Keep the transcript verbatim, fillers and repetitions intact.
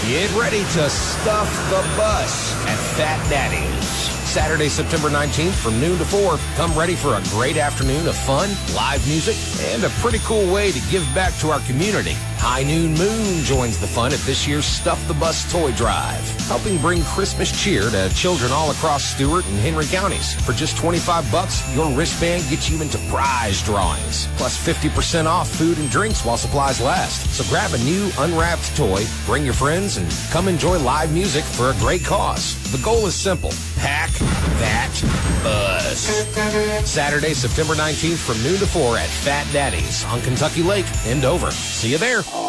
Get ready to stuff the bus at Fat Daddy's. Saturday, September nineteenth from noon to four. Come ready for a great afternoon of fun, live music, and a pretty cool way to give back to our community. High Noon Moon joins the fun at this year's Stuff the Bus Toy Drive, helping bring Christmas cheer to children all across Stewart and Henry counties. For just twenty-five bucks, your wristband gets you into prize drawings, plus fifty percent off food and drinks while supplies last. So grab a new unwrapped toy, bring your friends, and come enjoy live music for a great cause. The goal is simple. Pack that bus. Saturday, September nineteenth from noon to four at Fat Daddy's on Kentucky Lake in Dover. See you there.